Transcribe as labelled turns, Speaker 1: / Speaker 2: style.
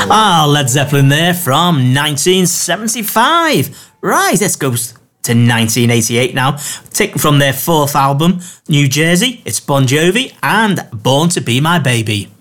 Speaker 1: Led Zeppelin there from 1975. Right, let's go to 1988 now. Taken from their fourth album, New Jersey, it's Bon Jovi and Born to Be My Baby.